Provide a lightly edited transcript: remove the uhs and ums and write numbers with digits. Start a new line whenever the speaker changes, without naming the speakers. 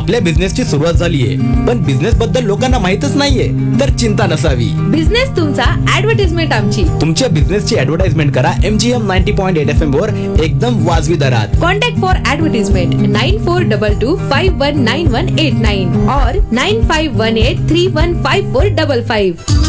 आपल्या बिझनेसची सुरुवात झालीये पण बिझनेस बद्दल लोकांना माहितच नाहीये, तर चिंता नसावी.
बिझनेस तुमचा, ऍडव्हर्टाइजमेंट आमची.
तुमच्या बिझनेसची ऍडव्हर्टाइजमेंट करा MGM 90.8 FM वर एकदम वाजवी दरात.
कॉन्टॅक्ट फॉर ऍडव्हर्टाइजमेंट 9422519189 और 9518315455.